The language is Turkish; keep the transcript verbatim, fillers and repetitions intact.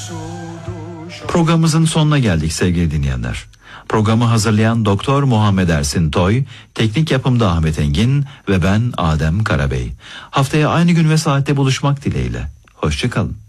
Programımızın sonuna geldik sevgili dinleyenler. Programı hazırlayan Doktor Muhammed Ersin Toy, teknik yapımda Ahmet Engin ve ben Adem Karabey. Haftaya aynı gün ve saatte buluşmak dileğiyle. Hoşça kalın.